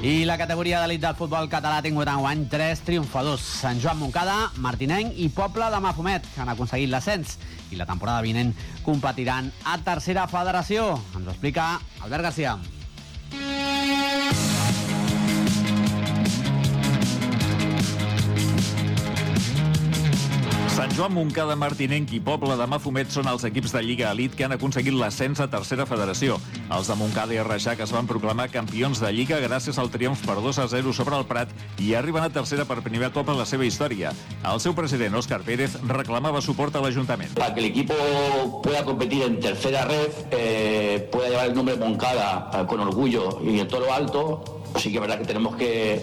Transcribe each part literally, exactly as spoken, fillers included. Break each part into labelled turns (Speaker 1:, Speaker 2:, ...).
Speaker 1: I la categoria d'elit del futbol català ha tingut enguany tres triomfadors. Sant Joan Montcada, Martinenc i Poble de Mafumet, que han aconseguit l'ascens. I la temporada vinent competiran a tercera federació. Ens ho explica Albert Garcia.
Speaker 2: Sant Joan, Montcada, Martinenc i Poble de Mafumet són els equips de Lliga Elit que han aconseguit l'ascens a tercera federació. Els de Montcada i Reixac es van proclamar campions de Lliga gràcies al triomf per dos a zero sobre el Prat i arriben a tercera per primer cop en la seva història. El seu president, Òscar Pérez, reclamava suport a l'Ajuntament.
Speaker 3: Para que el equipo pueda competir en tercera red, eh, pueda llevar el nombre Montcada eh, con orgullo y en todo lo alto. Sí que es verdad que tenemos que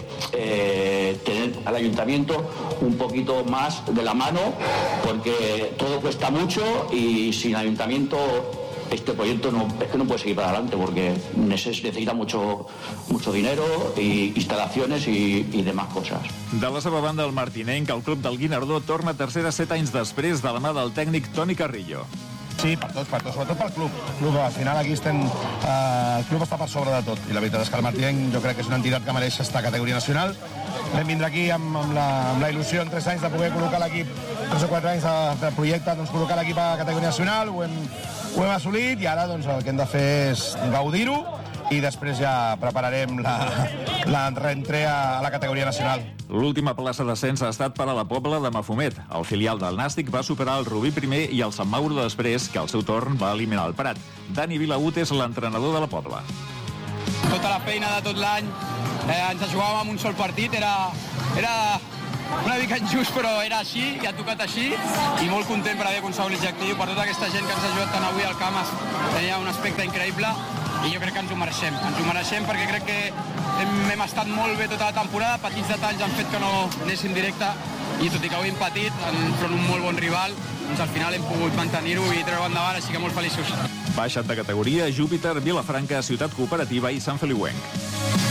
Speaker 3: eh, tener al ayuntamiento un poquito más de la mano porque todo cuesta mucho y sin ayuntamiento este proyecto no, es que no puede seguir para adelante porque necesita mucho, mucho dinero y instalaciones y, y demás cosas.
Speaker 2: De la seva banda, el Martinenc, el club del Guinardó, torna a tercera set anys després de la mà del tècnic Toni Carrillo.
Speaker 4: Sí, per tots, per tots, sobretot pel club. club al final aquí estem, eh, el club està per sobre de tot i la veritat és que el Martinenc jo crec que és una entitat que mereix estar a categoria nacional. Vam vindre aquí amb, amb, la, amb la il·lusió en tres anys de poder col·locar l'equip, tres o quatre anys de, de projecte, doncs col·locar l'equip a categoria nacional, ho hem, ho hem assolit i ara doncs, el que hem de fer és gaudir-ho i després ja prepararem la, la reentrea a la categoria nacional.
Speaker 2: L'última plaça d'ascens ha estat per a la Pobla de Mafumet. El filial del Nàstic va superar el Rubí primer i el Sant Mauro després, que al seu torn va eliminar el Prat. Dani Vilagut és l'entrenador de la Pobla.
Speaker 5: Tota la feina de tot l'any, eh, ens jugàvem amb un sol partit, era, era una mica injust, però era així, i ha tocat així, i molt content per haver aconseguit l'objectiu, per tota aquesta gent que ens ha ajudat tant avui al camp, tenia un aspecte increïble, i jo crec que ens ho mereixem, ens ho mereixem perquè crec que hem, hem estat molt bé tota la temporada, petits detalls han fet que no anéssim directe, i tot i que avui hem patit, enfront un molt bon rival, doncs al final hem pogut mantenir-ho i treure endavant, així que molt feliços.
Speaker 2: Baixat de categoria, Júpiter, Vilafranca, Ciutat Cooperativa i Sant Feliuenc.